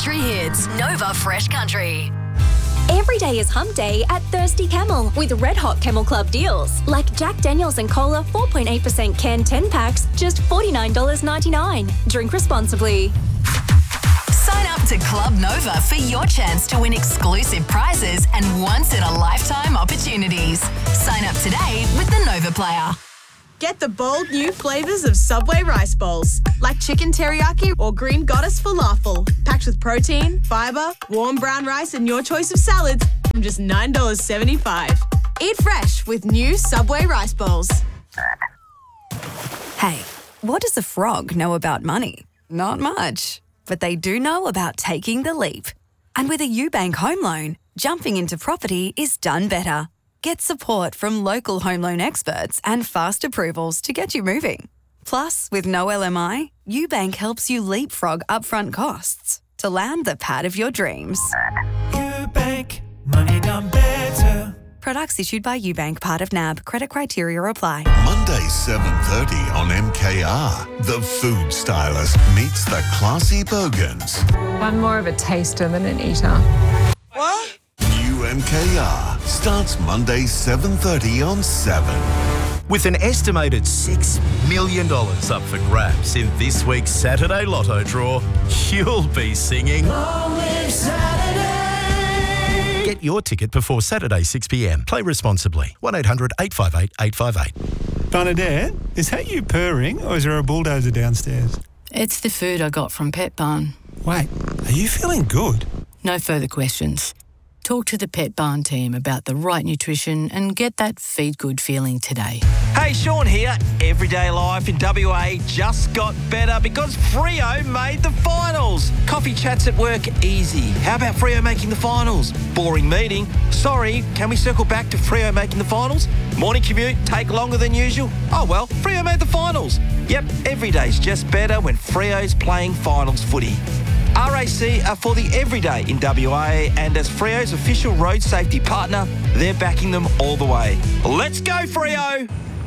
country hits. Nova Fresh Country. Every day is hump day at Thirsty Camel with red hot Camel Club deals. Like Jack Daniels and Cola 4.8% can 10 packs, just $49.99. Drink responsibly. Sign up to Club Nova for your chance to win exclusive prizes and once-in-a-lifetime opportunities. Sign up today with the Nova Player. Get the bold new flavours of Subway rice bowls, like chicken teriyaki or green goddess falafel, packed with protein, fibre, warm brown rice and your choice of salads from just $9.75. Eat fresh with new Subway rice bowls. Hey, what does a frog know about money? Not much. But they do know about taking the leap. And with a UBank home loan, jumping into property is done better. Get support from local home loan experts and fast approvals to get you moving. Plus, with no LMI, UBank helps you leapfrog upfront costs to land the pad of your dreams. UBank, money done better. Products issued by UBank, part of NAB. Credit criteria apply. Monday, 7:30 on MKR. The food stylist meets the classy Bogans. I'm more of a taster than an eater. What? New MKR starts Monday, 7:30 on 7. With an estimated $6 million up for grabs in this week's Saturday Lotto draw, you'll be singing Long live Saturday. Get your ticket before Saturday 6 p.m. Play responsibly. 1-800-858-858. Bernadette, is that you purring or is there a bulldozer downstairs? It's the food I got from Pet Barn. Wait, are you feeling good? No further questions. Talk to the Pet Barn team about the right nutrition and get that feed good feeling today. Hey, Sean here. Everyday life in WA just got better because Freo made the finals. Coffee chats at work, easy. How about Freo making the finals? Boring meeting. Sorry, can we circle back to Freo making the finals? Morning commute, take longer than usual? Oh well, Freo made the finals. Yep, every day's just better when Freo's playing finals footy. RAC are for the everyday in WA, and as Freo's official road safety partner, they're backing them all the way. Let's go, Freo!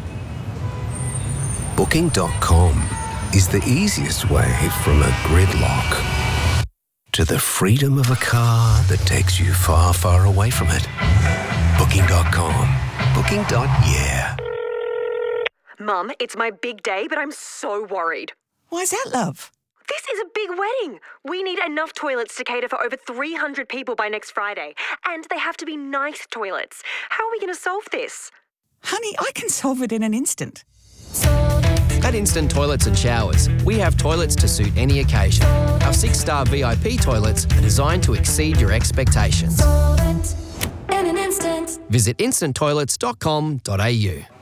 Booking.com is the easiest way from a gridlock to the freedom of a car that takes you far, far away from it. Booking.com. Booking.yeah. Mum, it's my big day, but I'm so worried. Why's that, love? This is a big wedding. We need enough toilets to cater for over 300 people by next Friday. And they have to be nice toilets. How are we going to solve this? Honey, I can solve it in an instant. At Instant Toilets and Showers, we have toilets to suit any occasion. Our 6-star VIP toilets are designed to exceed your expectations. In an instant. Visit instanttoilets.com.au.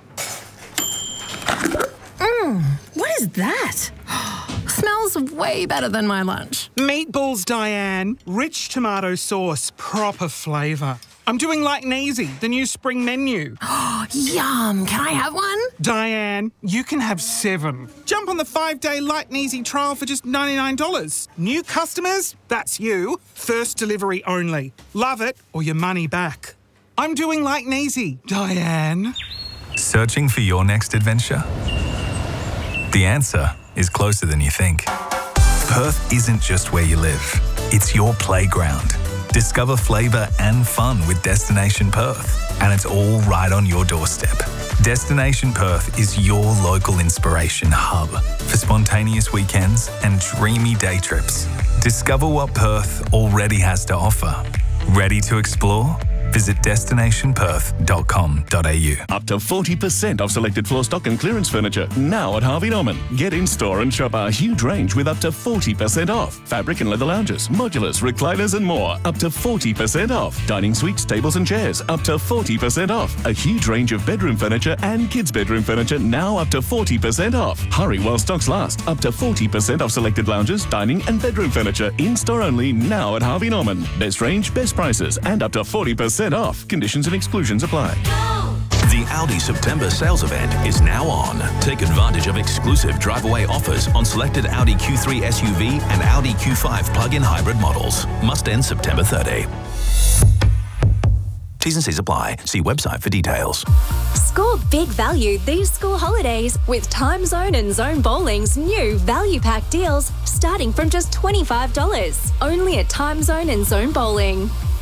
What is that? Smells way better than my lunch. Meatballs, Diane. Rich tomato sauce, proper flavour. I'm doing like Neasy, the new spring menu. Yum. Can I have one? Diane, you can have 7. Jump on the 5-day Light and Easy trial for just $99. New customers? That's you. First delivery only. Love it or your money back. I'm doing like Neasy, Diane. Searching for your next adventure? The answer is closer than you think. Perth isn't just where you live, it's your playground. Discover flavour and fun with Destination Perth, and it's all right on your doorstep. Destination Perth is your local inspiration hub for spontaneous weekends and dreamy day trips. Discover what Perth already has to offer. Ready to explore? Visit destinationperth.com.au. Up to 40% off selected floor stock and clearance furniture now at Harvey Norman. Get in store and shop our huge range with up to 40% off. Fabric and leather lounges, modulars, recliners and more. Up to 40% off. Dining suites, tables and chairs. Up to 40% off. A huge range of bedroom furniture and kids' bedroom furniture now up to 40% off. Hurry while stocks last. Up to 40% off selected lounges, dining and bedroom furniture. In store only now at Harvey Norman. Best range, best prices and up to 40% off. Conditions and exclusions apply. The Audi September sales event is now on. Take advantage of exclusive drive-away offers on selected Audi Q3 SUV and Audi Q5 plug-in hybrid models. Must end September 30. T's and C's apply. See website for details. Score big value these school holidays with Time Zone and Zone Bowling's new value pack deals starting from just $25. Only at Time Zone and Zone Bowling.